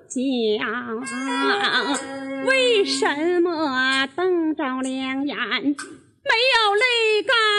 讲，为什么等着两眼没有泪干？